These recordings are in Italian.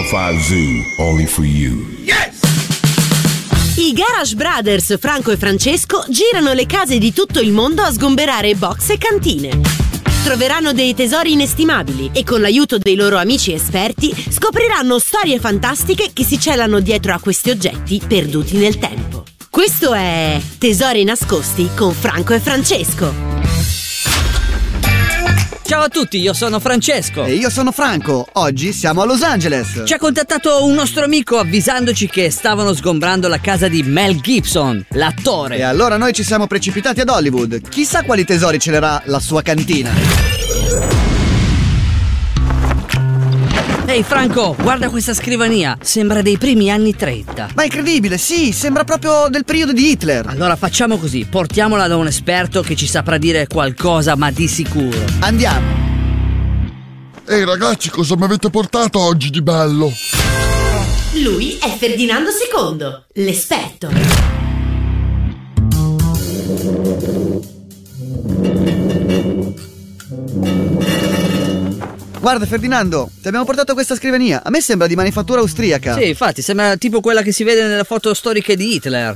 105 Zoo, only for you. Yes! I Garage Brothers Franco e Francesco girano le case di tutto il mondo a sgomberare box e cantine. Troveranno dei tesori inestimabili e con l'aiuto dei loro amici esperti scopriranno storie fantastiche che si celano dietro a questi oggetti perduti nel tempo. Questo è Tesori nascosti con Franco e Francesco. Ciao a tutti, io sono Francesco. E io sono Franco. Oggi siamo a Los Angeles. Ci ha contattato un nostro amico avvisandoci che stavano sgombrando la casa di Mel Gibson, l'attore. E allora noi ci siamo precipitati ad Hollywood. Chissà quali tesori celerà la sua cantina. Ehi Franco, guarda questa scrivania, sembra dei primi anni 30. Ma è incredibile, sì, sembra proprio del periodo di Hitler. Allora facciamo così, portiamola da un esperto che ci saprà dire qualcosa, ma di sicuro. Andiamo. Ehi ragazzi, cosa mi avete portato oggi di bello? Lui è Ferdinando II, l'esperto. Guarda Ferdinando, ti abbiamo portato questa scrivania. A me sembra di manifattura austriaca. Sì, infatti, sembra tipo quella che si vede nelle foto storiche di Hitler.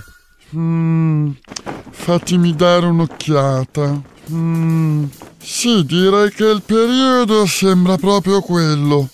Fatemi dare un'occhiata. Sì, direi che il periodo sembra proprio quello.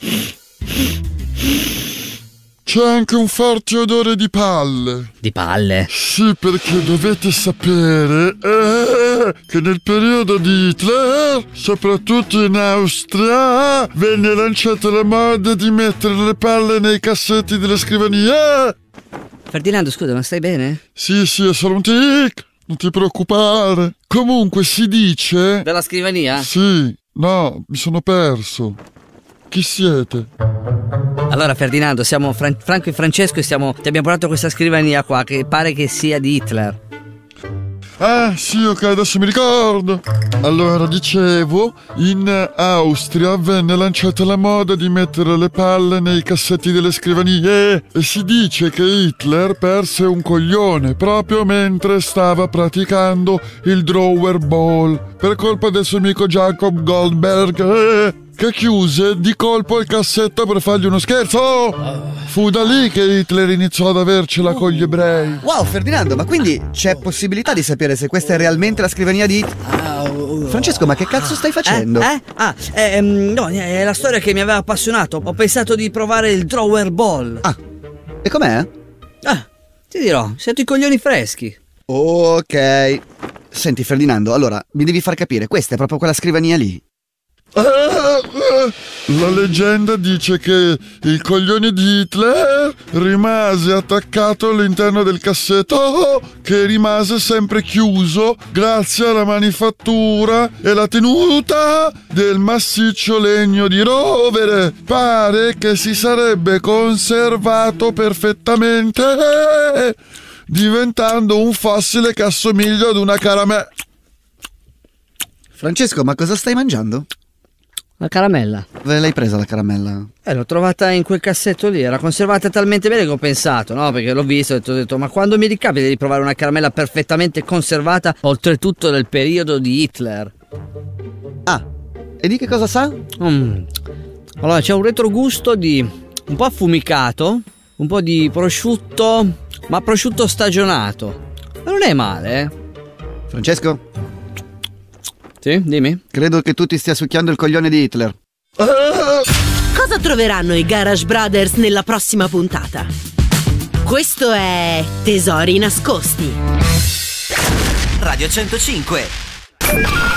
C'è anche un forte odore di palle. Di palle? Sì, perché dovete sapere che nel periodo di Hitler, soprattutto in Austria, venne lanciata la moda di mettere le palle nei cassetti delle scrivanie. Ferdinando, scusa, ma stai bene? Sì, è solo un tic, non ti preoccupare. Comunque si dice... Della scrivania? Sì, no, mi sono perso. Chi siete? Allora Ferdinando, siamo Franco e Francesco e ti abbiamo portato questa scrivania qua che pare che sia di Hitler. Ah, sì, ok, adesso mi ricordo. Allora, dicevo, in Austria venne lanciata la moda di mettere le palle nei cassetti delle scrivanie e si dice che Hitler perse un coglione proprio mentre stava praticando il drawer ball per colpa del suo amico Jacob Goldberg, che chiuse di colpo il cassetto per fargli uno scherzo. Fu da lì che Hitler iniziò ad avercela con gli ebrei. Wow Ferdinando, ma quindi c'è possibilità di sapere se questa è realmente la scrivania di Hitler? Francesco, ma che cazzo stai facendo? No, è la storia che mi aveva appassionato. Ho pensato di provare il drawer ball. Ah, e com'è? Ti dirò, sento i coglioni freschi. Ok. Senti Ferdinando, allora mi devi far capire, questa è proprio quella scrivania lì? La leggenda dice che il coglione di Hitler rimase attaccato all'interno del cassetto, che rimase sempre chiuso grazie alla manifattura e la tenuta del massiccio legno di rovere. Pare che si sarebbe conservato perfettamente, diventando un fossile che assomiglia ad una caramella. Francesco, ma cosa stai mangiando? La caramella. Dove l'hai presa la caramella? L'ho trovata in quel cassetto lì, era conservata talmente bene che ho pensato, no? Perché l'ho visto e ho detto, ma quando mi ricapita di provare una caramella perfettamente conservata, oltretutto nel periodo di Hitler? Ah, e di che cosa sa? Allora, c'è un retrogusto di un po' affumicato, un po' di prosciutto, ma prosciutto stagionato. Ma non è male, eh? Francesco? Sì, dimmi. Credo che tu ti stia succhiando il coglione di Hitler. Cosa troveranno i Garage Brothers nella prossima puntata? Questo è Tesori nascosti. Radio 105.